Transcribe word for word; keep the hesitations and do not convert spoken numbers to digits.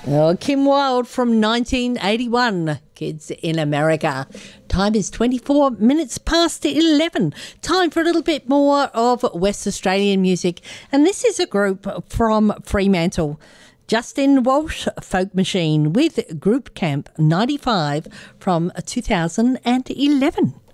Oh, Kim Wilde from nineteen eighty-one, Kids in America. Time is twenty-four minutes past eleven. Time for a little bit more of West Australian music. And this is a group from Fremantle. Justin Walsh Folk Machine with Group Camp ninety-five from two thousand eleven.